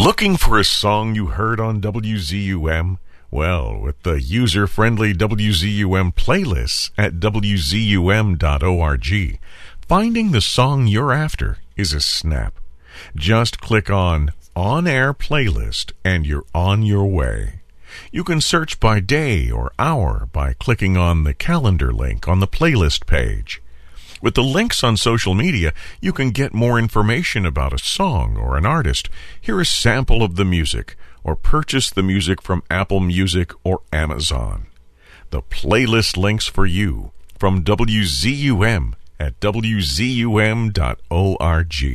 Looking for a song you heard on WZUM? Well, with the user-friendly WZUM playlists at WZUM.org, finding the song you're after is a snap. Just click on On-Air Playlist and you're on your way. You can search by day or hour by clicking on the calendar link on the playlist page. With the links on social media, you can get more information about a song or an artist, hear a sample of the music, or purchase the music from Apple Music or Amazon. The playlist links for you from WZUM at WZUM.org.